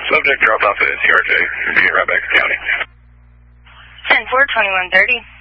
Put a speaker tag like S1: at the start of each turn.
S1: Subject drop off at CRJ. Be right back to county.
S2: 10-4, 2130.